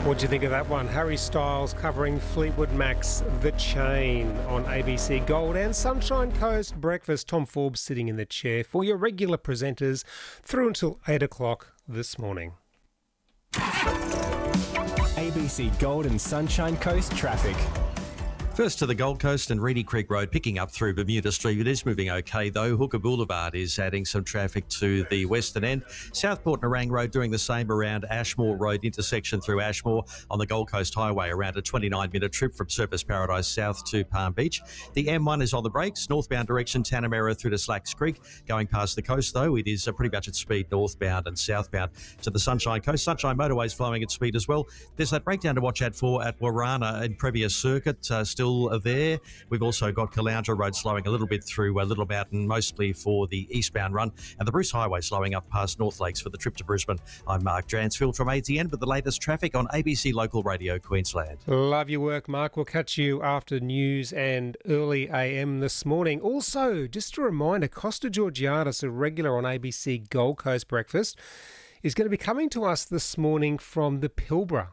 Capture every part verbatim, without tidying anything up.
What do you think of that one? Harry Styles covering Fleetwood Mac's The Chain on A B C Gold and Sunshine Coast Breakfast. Tom Forbes sitting in the chair for your regular presenters through until eight o'clock this morning. A B C Gold and Sunshine Coast traffic. First to the Gold Coast and Reedy Creek Road, picking up through Bermuda Street. It is moving okay, though. Hooker Boulevard is adding some traffic to the western end. Southport Nerang Road doing the same around Ashmore Road intersection through Ashmore on the Gold Coast Highway, around a twenty-nine minute trip from Surfers Paradise South to Palm Beach. The M one is on the brakes, northbound direction, Tanamera through to Slacks Creek. Going past the coast, though, it is uh, pretty much at speed northbound and southbound to the Sunshine Coast. Sunshine Motorway's flowing at speed as well. There's that breakdown to watch out for at Warana in Premier Circuit, uh, still there. We've also got Caloundra Road slowing a little bit through uh, Little Mountain, mostly for the eastbound run, and the Bruce Highway slowing up past North Lakes for the trip to Brisbane. I'm Mark Dransfield from A T N with the latest traffic on A B C Local Radio Queensland. Love your work, Mark. We'll catch you after news and early A M this morning. Also, just a reminder, Costa Georgiadis, a regular on A B C Gold Coast Breakfast, is going to be coming to us this morning from the Pilbara,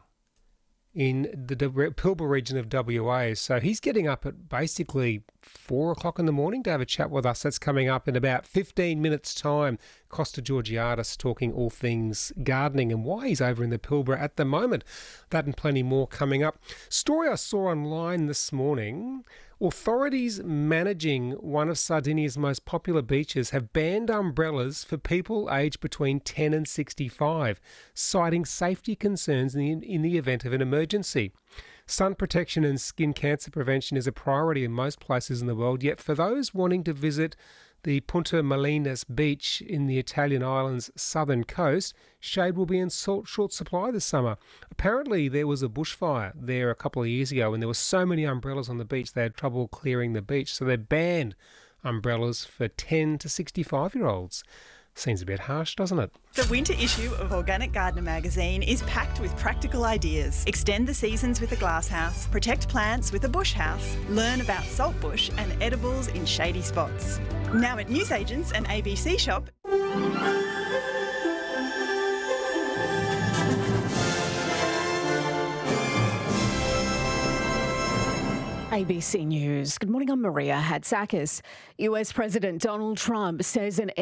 in the Pilbara region of W A. So he's getting up at basically four o'clock in the morning to have a chat with us. That's coming up in about fifteen minutes' time. Costa Georgiadis talking all things gardening and why he's over in the Pilbara at the moment. That and plenty more coming up. Story I saw online this morning. Authorities managing one of Sardinia's most popular beaches have banned umbrellas for people aged between ten and sixty-five, citing safety concerns in the, in the event of an emergency. Sun protection and skin cancer prevention is a priority in most places in the world, yet for those wanting to visit the Punta Malinas beach in the Italian island's southern coast, shade will be in short supply this summer. Apparently there was a bushfire there a couple of years ago and there were so many umbrellas on the beach they had trouble clearing the beach, so they banned umbrellas for ten to sixty-five year olds. Seems a bit harsh, doesn't it? The winter issue of Organic Gardener magazine is packed with practical ideas. Extend the seasons with a glasshouse, protect plants with a bush house, learn about saltbush and edibles in shady spots. Now at newsagents and A B C Shop. A B C News. Good morning, I'm Maria Hatzakis. U S President Donald Trump says an